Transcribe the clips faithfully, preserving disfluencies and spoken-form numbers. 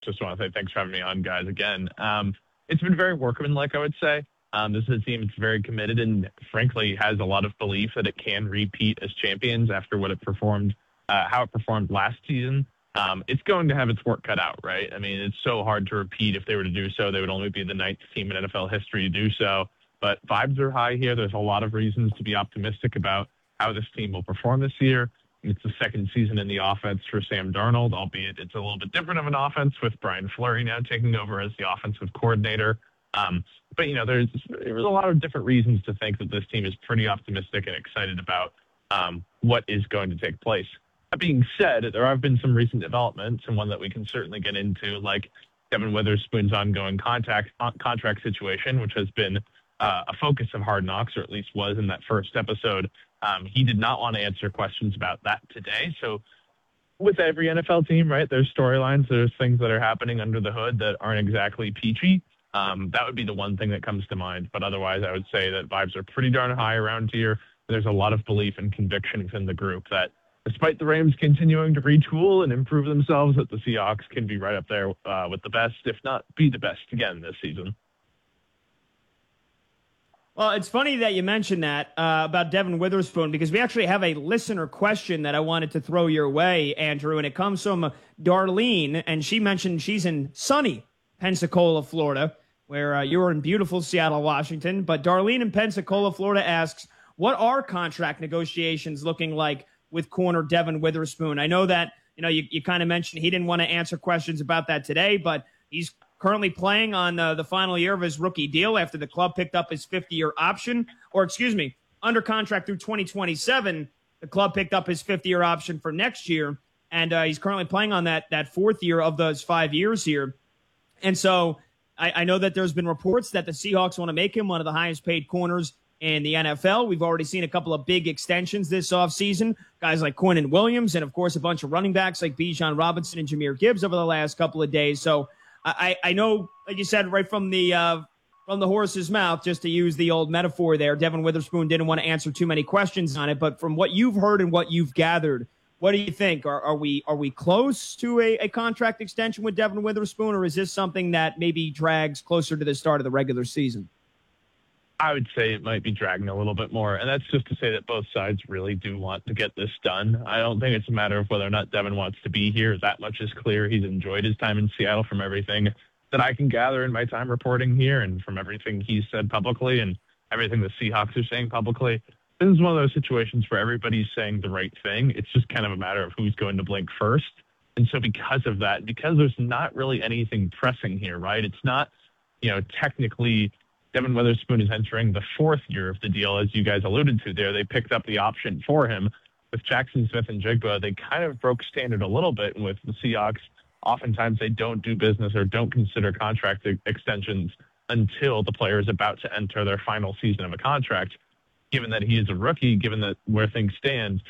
just want to say thanks for having me on, guys, again. Um, it's been very workmanlike, I would say. Um, this is a team that's very committed and, frankly, has a lot of belief that it can repeat as champions after what it performed, uh, how it performed last season. Um, it's going to have its work cut out, right? I mean, it's so hard to repeat. If they were to do so, they would only be the ninth team in N F L history to do so. But vibes are high here. There's a lot of reasons to be optimistic about how this team will perform this year. It's the second season in the offense for Sam Darnold, albeit it's a little bit different of an offense with Brian Fleury now taking over as the offensive coordinator. Um, but, you know, there's, there's a lot of different reasons to think that this team is pretty optimistic and excited about um, what is going to take place. That being said, there have been some recent developments, and one that we can certainly get into, like Devin Witherspoon's ongoing contact, contract situation, which has been uh, a focus of Hard Knocks, or at least was in that first episode. Um, he did not want to answer questions about that today. So with every N F L team, right, there's storylines, there's things that are happening under the hood that aren't exactly peachy. Um, that would be the one thing that comes to mind. But otherwise, I would say that vibes are pretty darn high around here. There's a lot of belief and conviction within the group that despite the Rams continuing to retool and improve themselves, that the Seahawks can be right up there uh, with the best, if not be the best again this season. Well, it's funny that you mentioned that uh, about Devin Witherspoon, because we actually have a listener question that I wanted to throw your way, Andrew, and it comes from Darlene, and she mentioned she's in sunny Pensacola, Florida, where uh, you're in beautiful Seattle, Washington. But Darlene in Pensacola, Florida asks, what are contract negotiations looking like with corner Devin Witherspoon? I know that, you know, you, you kind of mentioned he didn't want to answer questions about that today, but he's currently playing on uh, the final year of his rookie deal after the club picked up his fifty-year option, or excuse me, under contract through twenty twenty-seven. The club picked up his fifty-year option for next year, and uh, he's currently playing on that that fourth year of those five years here. And so I, I know that there's been reports that the Seahawks want to make him one of the highest paid corners in the N F L. We've already seen a couple of big extensions this offseason, guys like Quinnen Williams, and, of course, a bunch of running backs like Bijan Robinson and Jahmyr Gibbs over the last couple of days. So I, I know, like you said, right from the uh, from the horse's mouth, just to use the old metaphor there, Devin Witherspoon didn't want to answer too many questions on it. But from what you've heard and what you've gathered, what do you think? Are, are we are we close to a, a contract extension with Devin Witherspoon, or is this something that maybe drags closer to the start of the regular season? I would say it might be dragging a little bit more, and that's just to say that both sides really do want to get this done. I don't think it's a matter of whether or not Devin wants to be here. That much is clear. He's enjoyed his time in Seattle from everything that I can gather in my time reporting here and from everything he's said publicly and everything the Seahawks are saying publicly. This is one of those situations where everybody's saying the right thing. It's just kind of a matter of who's going to blink first. And so because of that, because there's not really anything pressing here, right? It's not, you know, technically Devin Witherspoon is entering the fourth year of the deal, as you guys alluded to there. They picked up the option for him. With Jackson Smith and Jigba, they kind of broke standard a little bit. And with the Seahawks, oftentimes they don't do business or don't consider contract extensions until the player is about to enter their final season of a contract. Given that he is a rookie, given that where things stand,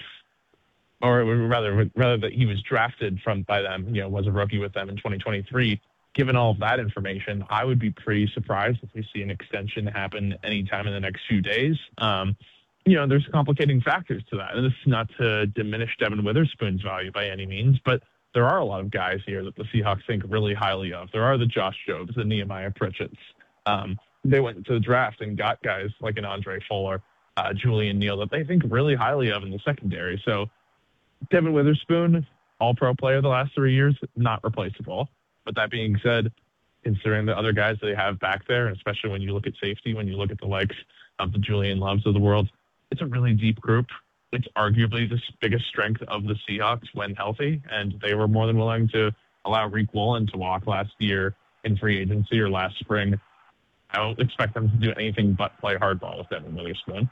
or rather, rather that he was drafted from by them, you know, was a rookie with them in twenty twenty-three. Given all of that information, I would be pretty surprised if we see an extension happen anytime in the next few days. Um, you know, there's complicating factors to that. And this is not to diminish Devin Witherspoon's value by any means, but there are a lot of guys here that the Seahawks think really highly of. There are the Josh Jobs, the Nehemiah Pritchetts. Um, they went to the draft and got guys like an Andre Fuller, uh, Julian Neal, that they think really highly of in the secondary. So Devin Witherspoon, all-pro player the last three years, not replaceable. But that being said, considering the other guys that they have back there, especially when you look at safety, when you look at the likes of the Julian Loves of the world, it's a really deep group. It's arguably the biggest strength of the Seahawks when healthy, and they were more than willing to allow Reek Woolen to walk last year in free agency or last spring. I don't expect them to do anything but play hardball with Devin Witherspoon.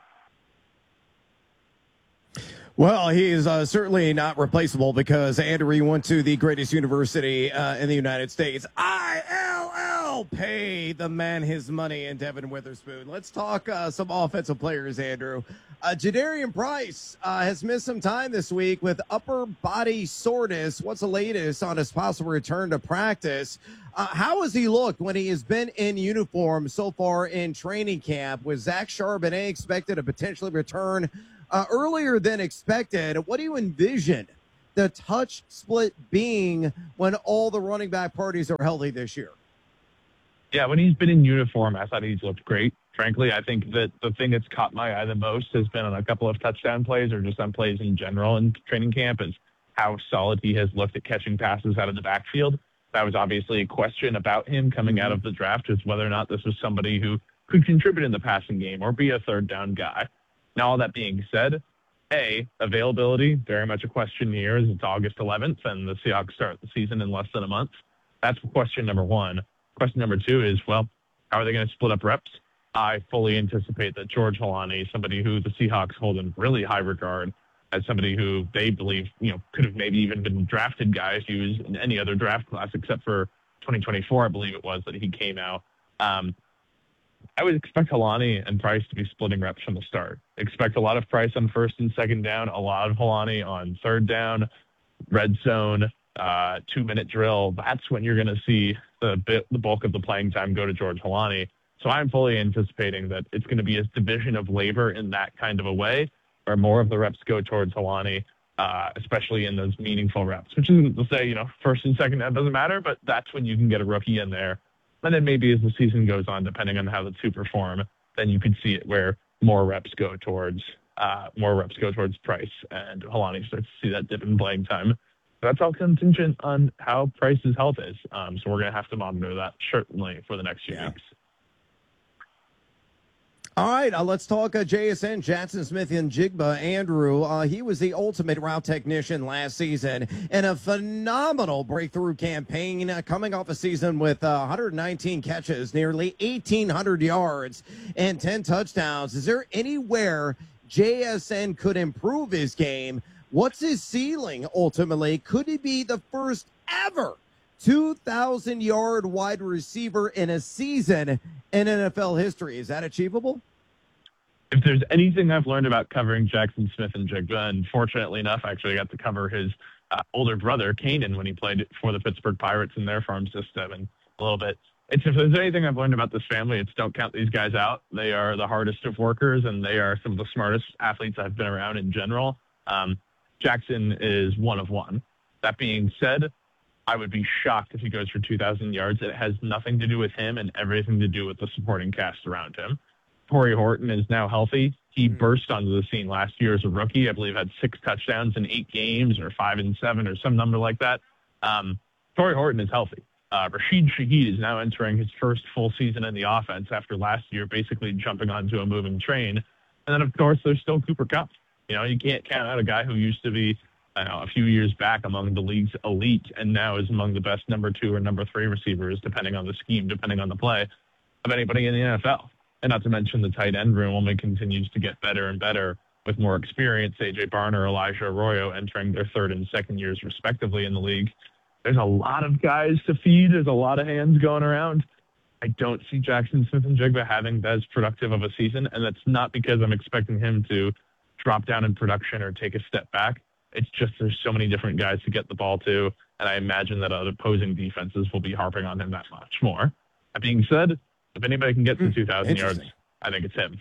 Well, he is uh, certainly not replaceable because Andrew went to the greatest university uh, in the United States. I L L, pay the man his money, and Devin Witherspoon. Let's talk uh, some offensive players, Andrew. Uh, Jadarian Price uh, has missed some time this week with upper body soreness. What's the latest on his possible return to practice? Uh, how has he looked when he has been in uniform so far in training camp? Was Zach Charbonnet expected to potentially return Uh, earlier than expected? What do you envision the touch split being when all the running back parties are healthy this year? Yeah, when he's been in uniform, I thought he's looked great. Frankly, I think that the thing that's caught my eye the most has been on a couple of touchdown plays or just on plays in general in training camp is how solid he has looked at catching passes out of the backfield. That was obviously a question about him coming out of the draft, is whether or not this was somebody who could contribute in the passing game or be a third down guy. Now, all that being said, A, availability, very much a question here as it's August eleventh and the Seahawks start the season in less than a month. That's question number one. Question number two is, well, how are they going to split up reps? I fully anticipate that George Holani, somebody who the Seahawks hold in really high regard, as somebody who they believe, you know, could have maybe even been drafted guy if he was in any other draft class except for twenty twenty-four, I believe it was, that he came out. Um, I would expect Holani and Price to be splitting reps from the start. Expect a lot of Price on first and second down, a lot of Holani on third down, red zone, uh, two-minute drill. That's when you're going to see the bit, the bulk of the playing time go to George Holani. So I'm fully anticipating that it's going to be a division of labor in that kind of a way, where more of the reps go towards Holani, uh, especially in those meaningful reps, which isn't to say, you know, first and second, that doesn't matter, but that's when you can get a rookie in there. And then maybe as the season goes on, depending on how the two perform, then you could see it where more reps go towards uh, more reps go towards Price, and Holani starts to see that dip in playing time. That's all contingent on how Price's health is. Um, so we're going to have to monitor that certainly for the next few Yeah. weeks. All right, uh, let's talk uh, J S N, Jackson Smith and Jigba. Andrew, uh, he was the ultimate route technician last season and a phenomenal breakthrough campaign uh, coming off a season with uh, one hundred nineteen catches, nearly eighteen hundred yards, and ten touchdowns. Is there anywhere J S N could improve his game? What's his ceiling ultimately? Could he be the first ever two thousand yard wide receiver in a season in N F L history? Is that achievable? If there's anything I've learned about covering Jackson Smith and Jigba, and fortunately enough, I actually got to cover his uh, older brother, Kanan, when he played for the Pittsburgh Pirates in their farm system, and a little bit. It's, if there's anything I've learned about this family, it's don't count these guys out. They are the hardest of workers, and they are some of the smartest athletes I've been around in general. Um, Jackson is one of one. That being said, I would be shocked if he goes for two thousand yards. It has nothing to do with him and everything to do with the supporting cast around him. Torrey Horton is now healthy. He mm-hmm. burst onto the scene last year as a rookie. I believe had six touchdowns in eight games or five and seven or some number like that. Um, Torrey Horton is healthy. Uh, Rashid Shaheed is now entering his first full season in the offense after last year basically jumping onto a moving train. And then, of course, there's still Cooper Kupp. You know, you can't count out a guy who used to be I know, a few years back among the league's elite and now is among the best number two or number three receivers, depending on the scheme, depending on the play, of anybody in the N F L. And not to mention the tight end room only continues to get better and better with more experience. A J Barner, Elijah Arroyo entering their third and second years respectively in the league. There's a lot of guys to feed. There's a lot of hands going around. I don't see Jackson Smith and Jigba having as productive of a season, and that's not because I'm expecting him to drop down in production or take a step back. It's just there's so many different guys to get the ball to, and I imagine that other opposing defenses will be harping on him that much more. That being said, if anybody can get to two thousand yards, I think it's him.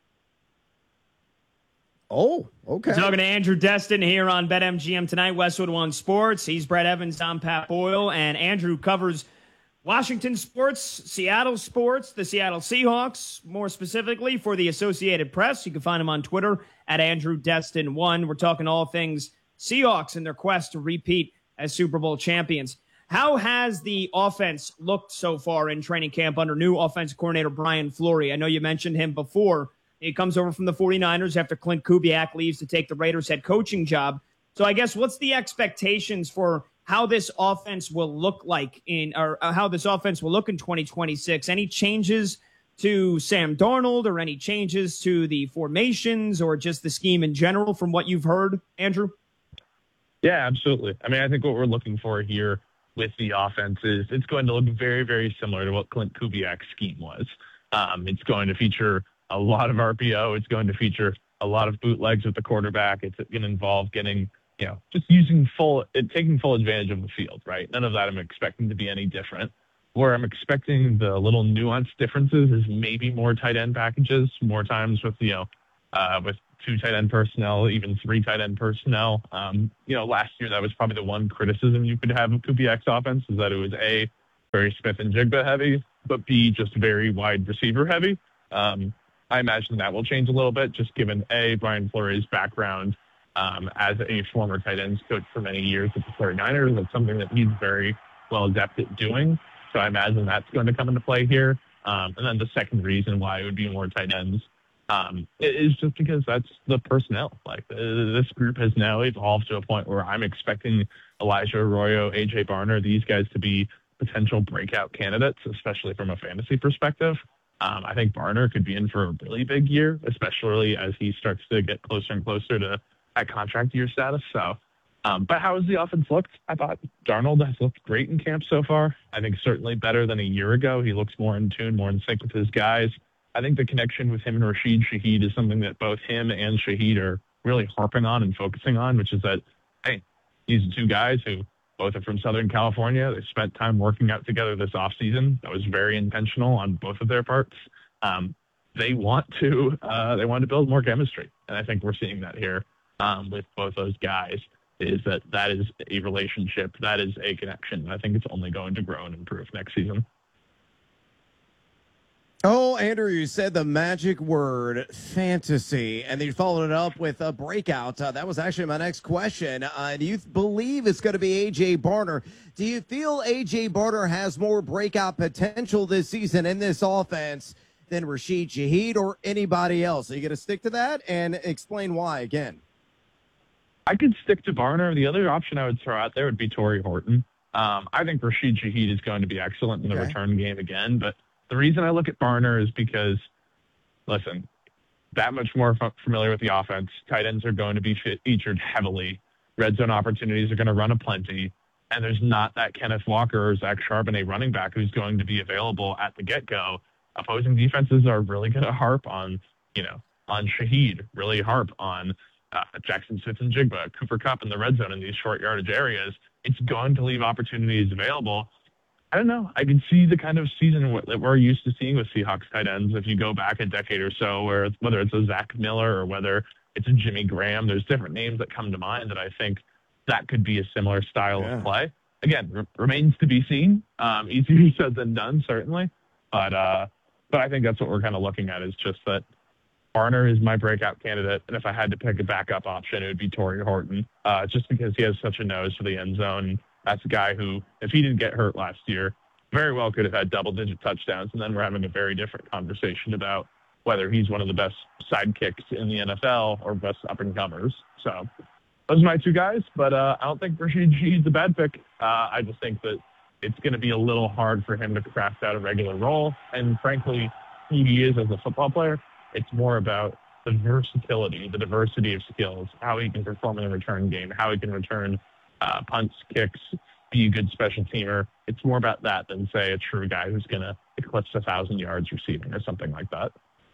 Oh, okay. Talking to Andrew Destin here on BetMGM tonight, Westwood One Sports. He's Brett Evans, I'm Pat Boyle, and Andrew covers Washington sports, Seattle sports, the Seattle Seahawks, more specifically for the Associated Press. You can find him on Twitter at Andrew Destin one. We're talking all things Seahawks and their quest to repeat as Super Bowl champions. How has the offense looked so far in training camp under new offensive coordinator Brian Fleury? I know you mentioned him before. He comes over from the 49ers after Clint Kubiak leaves to take the Raiders head coaching job. So I guess what's the expectations for how this offense will look like in, or how this offense will look in twenty twenty-six? Any changes to Sam Darnold or any changes to the formations or just the scheme in general from what you've heard, Andrew? Yeah, absolutely. I mean, I think what we're looking for here with the offense is it's going to look very, very similar to what Clint Kubiak's scheme was. Um, it's going to feature a lot of R P O. It's going to feature a lot of bootlegs with the quarterback. It's going to involve getting, you know, just using full, it, taking full advantage of the field, right? None of that I'm expecting to be any different. Where I'm expecting the little nuanced differences is maybe more tight end packages, more times with, you know, uh, with two tight end personnel, even three tight end personnel. Um, you know, last year that was probably the one criticism you could have of Kubiak's offense is that it was A, very Smith and Jigba heavy, but B, just very wide receiver heavy. Um, I imagine that will change a little bit, just given A, Brian Flores' background um, as a former tight ends coach for many years with the 49ers. That's something that he's very well adept at doing. So I imagine that's going to come into play here. Um, and then the second reason why it would be more tight ends um, is just because that's the personnel. Like uh, this group has now evolved to a point where I'm expecting Elijah Arroyo, A J Barner, these guys to be potential breakout candidates, especially from a fantasy perspective. Um, I think Barner could be in for a really big year, especially as he starts to get closer and closer to that contract year status. So, um, but how has the offense looked? I thought Darnold has looked great in camp so far. I think certainly better than a year ago. He looks more in tune, more in sync with his guys. I think the connection with him and Rashid Shaheed is something that both him and Shaheed are really harping on and focusing on, which is that, hey, these are two guys who both are from Southern California. They spent time working out together this offseason. That was very intentional on both of their parts. Um, they want to uh, they want to build more chemistry, and I think we're seeing that here um, with both those guys. Is that that is a relationship, that is a connection. I think it's only going to grow and improve next season. Oh, Andrew, you said the magic word, fantasy, and then you followed it up with a breakout. Uh, that was actually my next question. Uh, do you believe it's going to be A J Barner? Do you feel A J Barner has more breakout potential this season in this offense than Rashid Shaheed or anybody else? Are you going to stick to that and explain why again? I could stick to Barner. The other option I would throw out there would be Torrey Horton. Um, I think Rashid Shaheed is going to be excellent in the okay. return game again, but the reason I look at Barner is because, listen, that much more f- familiar with the offense. Tight ends are going to be fit, featured heavily. Red zone opportunities are going to run aplenty. And there's not that Kenneth Walker or Zach Charbonnet running back who's going to be available at the get-go. Opposing defenses are really going to harp on, you know, on Shaheed, really harp on uh, Jackson Smith and Jigba, Cooper Kupp in the red zone in these short yardage areas. It's going to leave opportunities available. I don't know. I can see the kind of season that we're used to seeing with Seahawks tight ends. If you go back a decade or so, where it's, whether it's a Zach Miller or whether it's a Jimmy Graham, there's different names that come to mind that I think that could be a similar style yeah. of play. Again, r- remains to be seen. Um, easier said than done, certainly. But uh, but I think that's what we're kind of looking at is just that Barner is my breakout candidate. And if I had to pick a backup option, it would be Torrey Horton, uh, just because he has such a nose for the end zone. That's a guy who, if he didn't get hurt last year, very well could have had double-digit touchdowns, and then we're having a very different conversation about whether he's one of the best sidekicks in the N F L or best up-and-comers. So those are my two guys, but uh, I don't think Rashid Shaheed's a bad pick. Uh, I just think that it's going to be a little hard for him to craft out a regular role, and frankly, who he is as a football player, it's more about the versatility, the diversity of skills, how he can perform in the return game, how he can return Uh, punts, kicks, be a good special teamer. It's more about that than, say, a true guy who's going to eclipse a thousand yards receiving or something like that.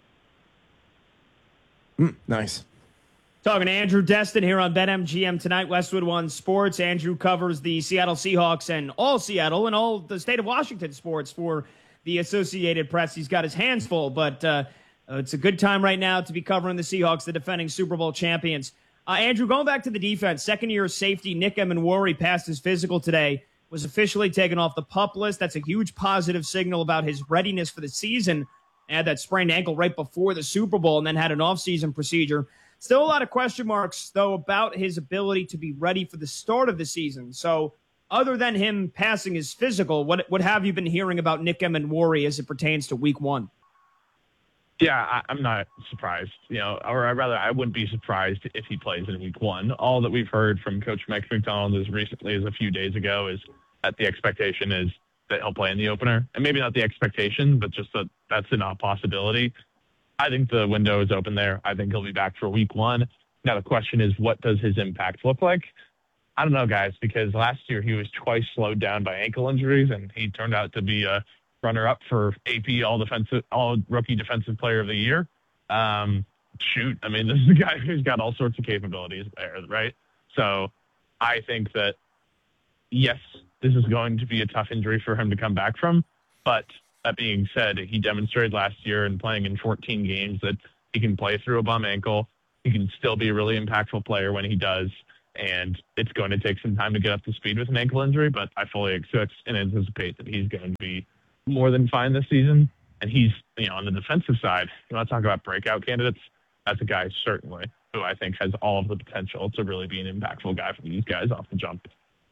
Mm, nice. Talking to Andrew Destin here on BetMGM tonight, Westwood One Sports. Andrew covers the Seattle Seahawks and all Seattle and all the state of Washington sports for the Associated Press. He's got his hands full, but uh, it's a good time right now to be covering the Seahawks, the defending Super Bowl champions. Uh, Andrew, going back to the defense, second-year safety Nick Emenwari passed his physical today, was officially taken off the PUP list. That's a huge positive signal about his readiness for the season. Had that sprained ankle right before the Super Bowl and then had an off-season procedure. Still a lot of question marks, though, about his ability to be ready for the start of the season. So other than him passing his physical, what, what have you been hearing about Nick Emenwari as it pertains to week one? Yeah, I, I'm not surprised, you know, or rather, I wouldn't be surprised if he plays in week one. All that we've heard from Coach Mike McDonald as recently as a few days ago is that the expectation is that he'll play in the opener. And maybe not the expectation, but just that that's a not possibility. I think the window is open there. I think he'll be back for week one. Now, the question is, what does his impact look like? I don't know, guys, because last year he was twice slowed down by ankle injuries, and he turned out to be a runner-up for A P All Defensive, All Rookie Defensive Player of the Year. Um, shoot, I mean, this is a guy who's got all sorts of capabilities there, right? So I think that, yes, this is going to be a tough injury for him to come back from. But that being said, he demonstrated last year in playing in fourteen games that he can play through a bum ankle. He can still be a really impactful player when he does, and it's going to take some time to get up to speed with an ankle injury, but I fully expect and anticipate that he's going to be more than fine this season. And he's, you know, on the defensive side, you want to talk about breakout candidates? That's a guy, certainly, who I think has all of the potential to really be an impactful guy for these guys off the jump.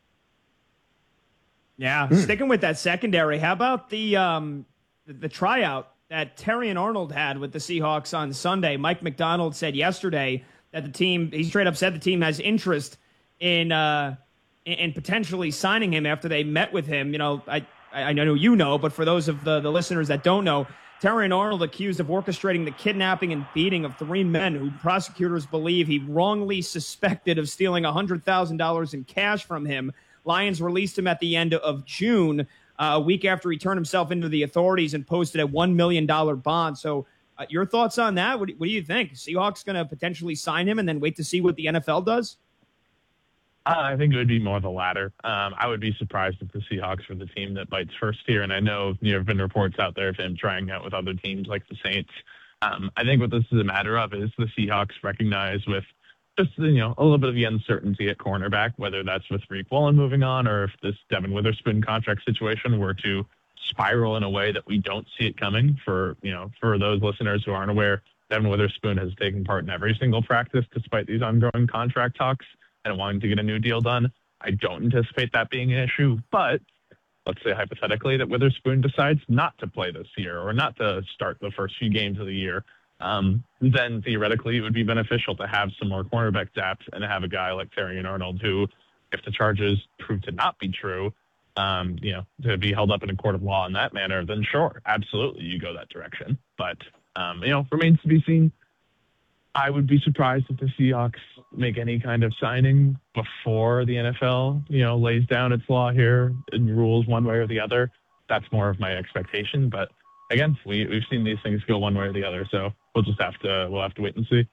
Yeah, mm. Sticking with that secondary, how about the, um, the the tryout that Terrion Arnold had with the Seahawks on Sunday? Mike McDonald said yesterday that the team, he straight up said the team has interest in uh, in, in potentially signing him after they met with him. You know, I I know you know, but for those of the, the listeners that don't know, Terrion Arnold accused of orchestrating the kidnapping and beating of three men who prosecutors believe he wrongly suspected of stealing one hundred thousand dollars in cash from him. Lions released him at the end of June, uh, a week after he turned himself into the authorities and posted a one million dollars bond. So uh, your thoughts on that? What do, what do you think? Seahawks going to potentially sign him and then wait to see what the N F L does? Uh, I think it would be more the latter. Um, I would be surprised if the Seahawks were the team that bites first here. And I know there have been reports out there of him trying out with other teams like the Saints. Um, I think what this is a matter of is the Seahawks recognize with just, you know, a little bit of the uncertainty at cornerback, whether that's with Reek Woolen moving on or if this Devin Witherspoon contract situation were to spiral in a way that we don't see it coming. For, you know, for those listeners who aren't aware, Devin Witherspoon has taken part in every single practice despite these ongoing contract talks and wanting to get a new deal done. I don't anticipate that being an issue, but let's say hypothetically that Witherspoon decides not to play this year or not to start the first few games of the year. Um, then theoretically it would be beneficial to have some more cornerback depth and have a guy like Terrion Arnold who, if the charges prove to not be true, um, you know, to be held up in a court of law in that manner, then sure, absolutely you go that direction. But, um, you know, remains to be seen. I would be surprised if the Seahawks make any kind of signing before the N F L, you know, lays down its law here and rules one way or the other. That's more of my expectation. But again, we, we've seen these things go one way or the other. So we'll just have to, we'll have to wait and see.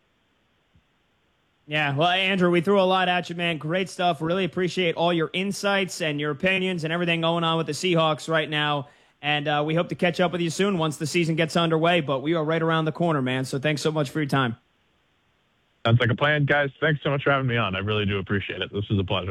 Yeah. Well, Andrew, we threw a lot at you, man. Great stuff. Really appreciate all your insights and your opinions and everything going on with the Seahawks right now. And uh, we hope to catch up with you soon once the season gets underway. But we are right around the corner, man. So thanks so much for your time. Sounds like a plan, guys. Thanks so much for having me on. I really do appreciate it. This is a pleasure.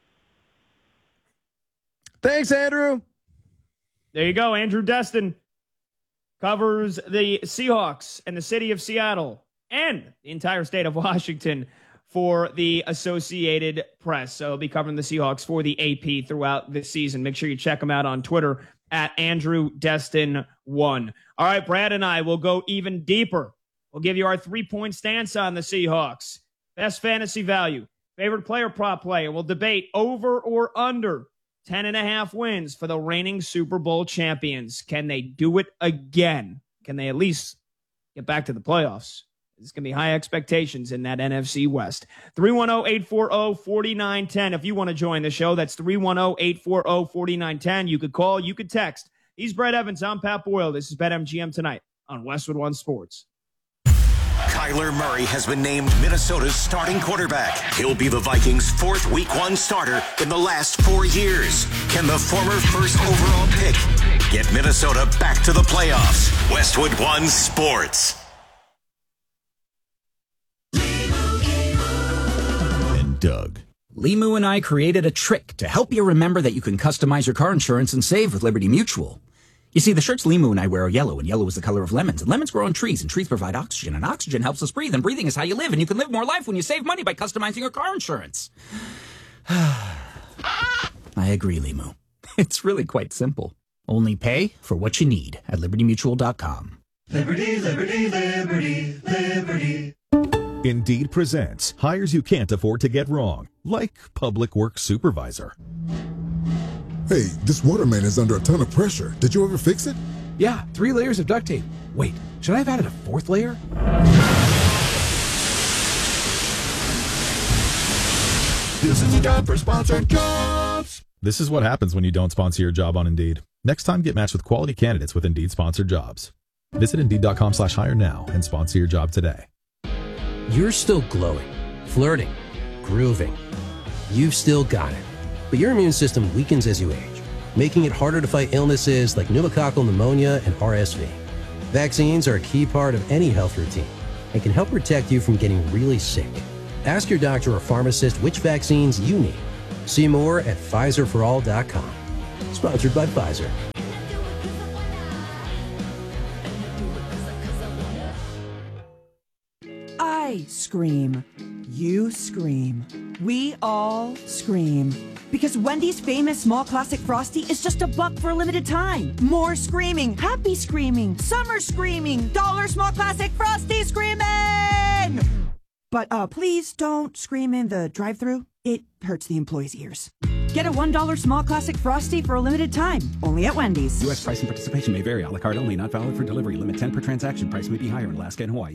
Thanks, Andrew. There you go. Andrew Destin covers the Seahawks and the city of Seattle and the entire state of Washington for the Associated Press. So he'll be covering the Seahawks for the A P throughout this season. Make sure you check him out on Twitter at Andrew Destin one. All right, Brad and I will go even deeper. We'll give you our three-point stance on the Seahawks. Best fantasy value, favorite player prop play, and we'll debate over or under ten and a half wins for the reigning Super Bowl champions. Can they do it again? Can they at least get back to the playoffs? There's going to be high expectations in that N F C West. three one zero, eight four zero, four nine one zero. If you want to join the show, that's three one zero, eight four zero, four nine one zero. You could call, you could text. He's Brett Evans. I'm Pat Boyle. This is BetMGM Tonight on Westwood One Sports. Kyler Murray has been named Minnesota's starting quarterback. He'll be the Vikings' fourth Week One starter in the last four years. Can the former first overall pick get Minnesota back to the playoffs? Westwood One Sports. And Doug. Limu and I created a trick to help you remember that you can customize your car insurance and save with Liberty Mutual. You see, the shirts Limu and I wear are yellow, and yellow is the color of lemons. And lemons grow on trees, and trees provide oxygen, and oxygen helps us breathe, and breathing is how you live, and you can live more life when you save money by customizing your car insurance. I agree, Limu. It's really quite simple. Only pay for what you need at liberty mutual dot com. Liberty, liberty, liberty, liberty. Indeed presents hires you can't afford to get wrong, like public works supervisor. Hey, this water main is under a ton of pressure. Did you ever fix it? Yeah, three layers of duct tape. Wait, should I have added a fourth layer? This is a job for sponsored jobs. This is what happens when you don't sponsor your job on Indeed. Next time, get matched with quality candidates with Indeed sponsored jobs. Visit Indeed.com slash hire now and sponsor your job today. You're still glowing, flirting, grooving. You've still got it. But your immune system weakens as you age, making it harder to fight illnesses like pneumococcal pneumonia and R S V. Vaccines are a key part of any health routine. and can help protect you from getting really sick. Ask your doctor or pharmacist which vaccines you need. See more at Pfizer for all dot com. Sponsored by Pfizer. I scream. You scream. We all scream. Because Wendy's famous small classic Frosty is just a buck for a limited time. More screaming, happy screaming, summer screaming, dollar small classic Frosty screaming! But uh, please don't scream in the drive-thru. It hurts the employees' ears. Get a one dollar small classic Frosty for a limited time, only at Wendy's. U S price and participation may vary. A la carte only, not valid for delivery. Limit ten per transaction. Price may be higher in Alaska and Hawaii.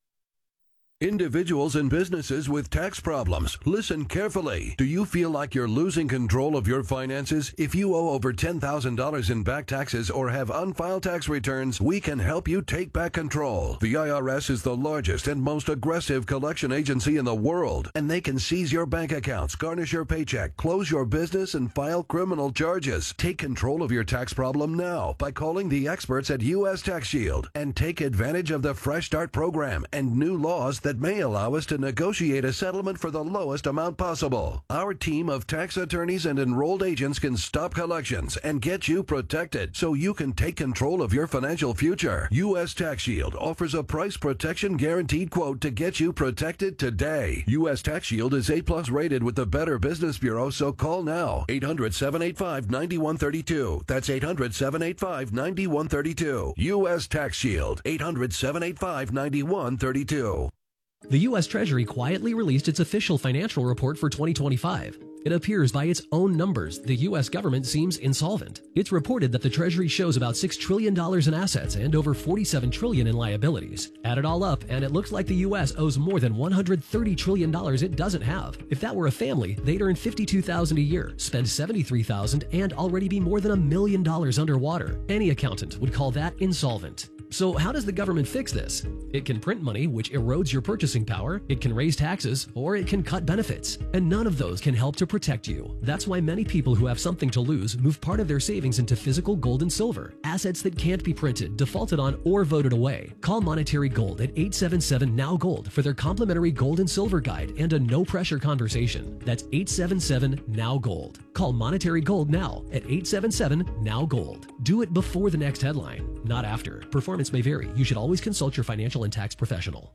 Individuals and businesses with tax problems, listen carefully. Do you feel like you're losing control of your finances? If you owe over ten thousand dollars in back taxes or have unfiled tax returns, we can help you take back control. The I R S is the largest and most aggressive collection agency in the world, and they can seize your bank accounts, garnish your paycheck, close your business, and file criminal charges. Take control of your tax problem now by calling the experts at U S Tax Shield and take advantage of the Fresh Start program and new laws that that may allow us to negotiate a settlement for the lowest amount possible. Our team of tax attorneys and enrolled agents can stop collections and get you protected so you can take control of your financial future. U S Tax Shield offers a price protection guaranteed quote to get you protected today. U S Tax Shield is A plus rated with the Better Business Bureau, so call now. eight hundred, seven eight five, nine one three two. That's eight hundred, seven eight five, nine one three two. U S Tax Shield. eight hundred, seven eight five, nine one three two. The U S Treasury quietly released its official financial report for twenty twenty-five. It appears by its own numbers the U S government seems insolvent. It's reported that the Treasury shows about six trillion dollars in assets and over forty-seven trillion dollars in liabilities. Add it all up, and it looks like the U S owes more than one hundred thirty trillion dollars it doesn't have. If that were a family, they'd earn fifty-two thousand dollars a year, spend seventy-three thousand dollars, and already be more than a million dollars underwater. Any accountant would call that insolvent. So how does the government fix this? It can print money, which erodes your purchasing power, it can raise taxes, or it can cut benefits. And none of those can help to protect you. That's why many people who have something to lose move part of their savings into physical gold and silver, assets that can't be printed, defaulted on, or voted away. Call Monetary Gold at eight seven seven, N O W Gold for their complimentary gold and silver guide and a no-pressure conversation. That's eight seven seven, N O W Gold. Call Monetary Gold now at eight seven seven, N O W Gold. Do it before the next headline, not after. Performance may vary. You should always consult your financial and tax professional.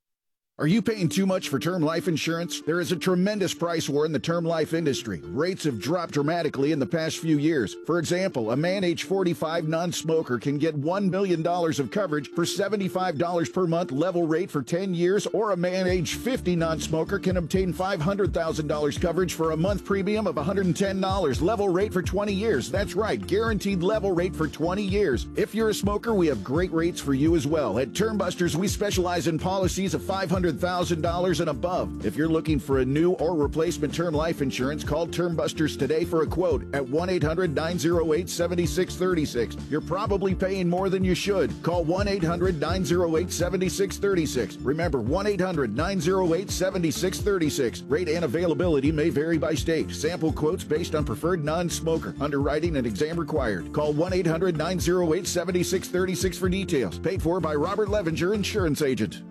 Are you paying too much for term life insurance? There is a tremendous price war in the term life industry. Rates have dropped dramatically in the past few years. For example, a man age forty-five non-smoker can get one million dollars of coverage for seventy-five dollars per month level rate for ten years, or a man age fifty non-smoker can obtain five hundred thousand dollars coverage for a month premium of one hundred ten dollars level rate for twenty years. That's right, guaranteed level rate for twenty years. If you're a smoker, we have great rates for you as well. At Term Busters, we specialize in policies of five hundred thousand dollars and above. If you're looking for a new or replacement term life insurance, call Term Busters today for a quote at one eight hundred, nine oh eight, seven six three six. You're probably paying more than you should. Call one eight hundred, nine oh eight, seven six three six. Remember, one eight hundred, nine oh eight, seven six three six. Rate and availability may vary by state. Sample quotes based on preferred non-smoker. Underwriting and exam required. Call one eight hundred, nine oh eight, seven six three six for details. Paid for by Robert Levenger, Insurance Agent.